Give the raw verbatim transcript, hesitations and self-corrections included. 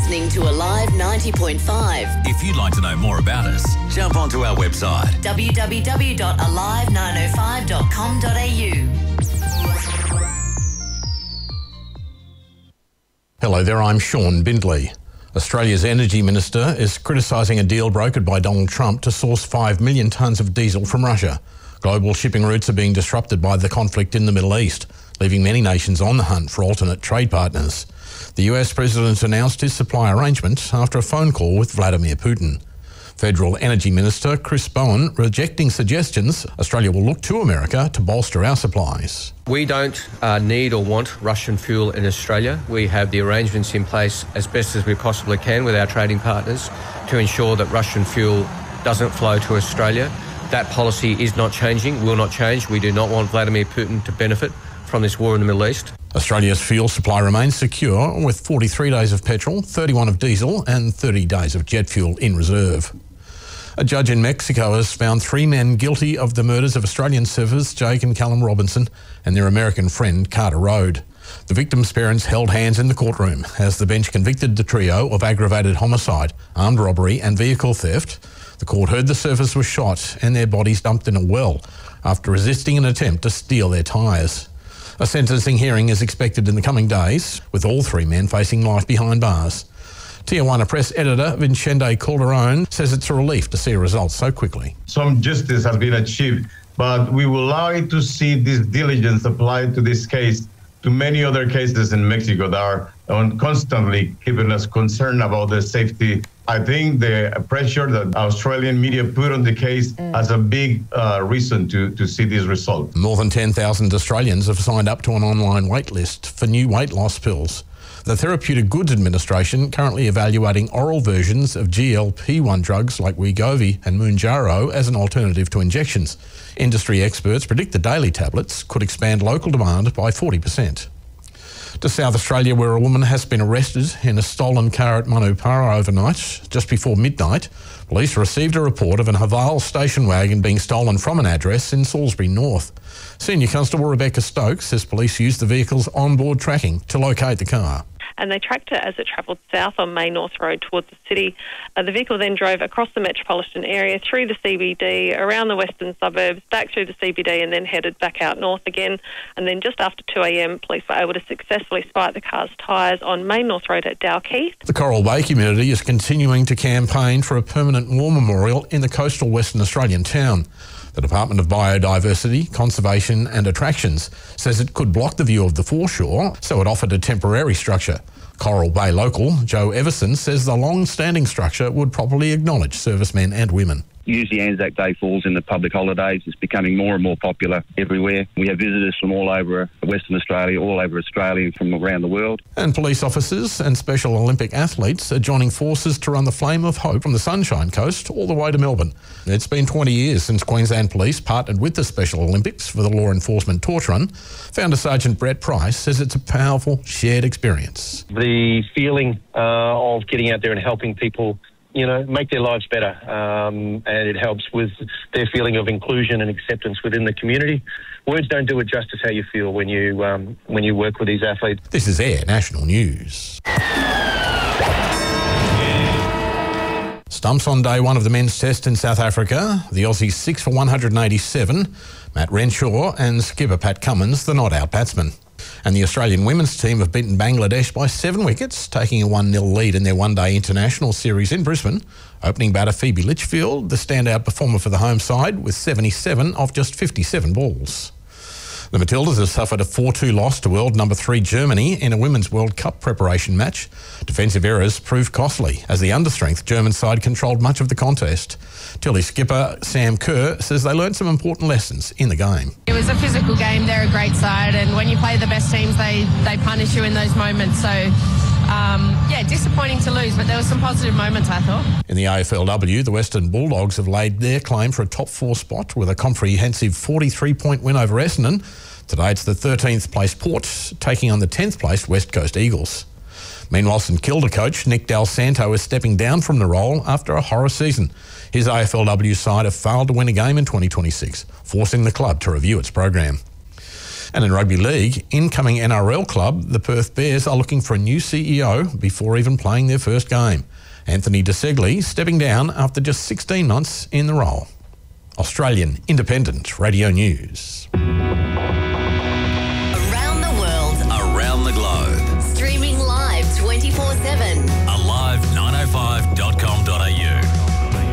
listening to Alive ninety point five. If you'd like to know more about us, jump onto our website w w w dot alive nine oh five dot com dot a u. Hello there, I'm Sean Bindley. Australia's Energy Minister is criticising a deal brokered by Donald Trump to source five million tonnes of diesel from Russia. Global shipping routes are being disrupted by the conflict in the Middle East, leaving many nations on the hunt for alternate trade partners. The U S President announced his supply arrangement after a phone call with Vladimir Putin. Federal Energy Minister Chris Bowen rejecting suggestions Australia will look to America to bolster our supplies. We don't uh, need or want Russian fuel in Australia. We have the arrangements in place as best as we possibly can with our trading partners to ensure that Russian fuel doesn't flow to Australia. That policy is not changing, will not change. We do not want Vladimir Putin to benefit from this war in the Middle East. Australia's fuel supply remains secure with forty-three days of petrol, thirty-one of diesel and thirty days of jet fuel in reserve. A judge in Mexico has found three men guilty of the murders of Australian surfers Jake and Callum Robinson and their American friend Carter Road. The victims' parents held hands in the courtroom as the bench convicted the trio of aggravated homicide, armed robbery and vehicle theft. The court heard the surfers were shot and their bodies dumped in a well after resisting an attempt to steal their tyres. A sentencing hearing is expected in the coming days, with all three men facing life behind bars. Tijuana Press editor Vicente Calderon says it's a relief to see results so quickly. Some justice has been achieved, but we would like to see this diligence applied to this case to many other cases in Mexico that are constantly keeping us concerned about the safety. I think the pressure that Australian media put on the case mm. has a big uh, reason to, to see this result. More than ten thousand Australians have signed up to an online wait list for new weight loss pills. The Therapeutic Goods Administration currently evaluating oral versions of G L P one drugs like Wegovy and Mounjaro as an alternative to injections. Industry experts predict the daily tablets could expand local demand by forty percent. To South Australia, where a woman has been arrested in a stolen car at Manupara overnight, just before midnight. Police received a report of an Haval station wagon being stolen from an address in Salisbury North. Senior Constable Rebecca Stokes says police used the vehicle's onboard tracking to locate the car. And they tracked it as it travelled south on May North Road towards the city. Uh, the vehicle then drove across the metropolitan area, through the C B D, around the western suburbs, back through the C B D and then headed back out north again. And then just after two a m, police were able to successfully spike the car's tyres on Main North Road at Dalkeith. The Coral Bay community is continuing to campaign for a permanent war memorial in the coastal Western Australian town. The Department of Biodiversity, Conservation and Attractions says it could block the view of the foreshore, so it offered a temporary structure. Coral Bay local Joe Everson says the long-standing structure would properly acknowledge servicemen and women. Usually Anzac Day falls in the public holidays. It's becoming more and more popular everywhere. We have visitors from all over Western Australia, all over Australia and from around the world. And police officers and Special Olympic athletes are joining forces to run the Flame of Hope from the Sunshine Coast all the way to Melbourne. It's been twenty years since Queensland Police partnered with the Special Olympics for the law enforcement torch run. Founder Sergeant Brett Price says it's a powerful shared experience. The feeling uh, of getting out there and helping people, you know, make their lives better, um, and it helps with their feeling of inclusion and acceptance within the community. Words don't do it justice how you feel when you um, when you work with these athletes. This is Air National News. Stumps on day one of the men's test in South Africa. The Aussies six for one hundred eighty-seven. Matt Renshaw and skipper Pat Cummins, the not-out batsman. And the Australian women's team have beaten Bangladesh by seven wickets, taking a one nil lead in their one-day international series in Brisbane. Opening batter Phoebe Litchfield, the standout performer for the home side, with seventy-seven off just fifty-seven balls. The Matildas have suffered a four two loss to world number three Germany in a Women's World Cup preparation match. Defensive errors proved costly as the understrength German side controlled much of the contest. Tilly skipper Sam Kerr says they learned some important lessons in the game. It was a physical game. They're a great side, and when you play the best teams, they, they punish you in those moments. So, um, yeah, disappointing to lose, but there were some positive moments, I thought. In the A F L W, the Western Bulldogs have laid their claim for a top four spot with a comprehensive forty-three point win over Essendon. Today it's the thirteenth place Port taking on the tenth place West Coast Eagles. Meanwhile, St Kilda coach Nick Dal Santo is stepping down from the role after a horror season. His A F L W side have failed to win a game in twenty twenty-six, forcing the club to review its program. And in rugby league, incoming N R L club, the Perth Bears are looking for a new C E O before even playing their first game. Anthony De Segli stepping down after just sixteen months in the role. Australian Independent Radio News.